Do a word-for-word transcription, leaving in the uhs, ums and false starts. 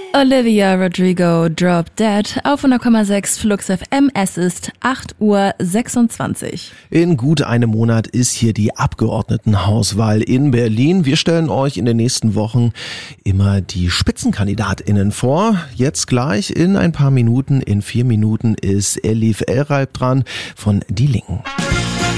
Olivia Rodrigo, Drop Dead auf hundert Komma sechs Flux F M. Es ist acht Uhr sechsundzwanzig. In gut einem Monat ist hier die Abgeordnetenhauswahl in Berlin. Wir stellen euch in den nächsten Wochen immer die SpitzenkandidatInnen vor. Jetzt gleich in ein paar Minuten, in vier Minuten ist Elif Elreib dran von Die Linken.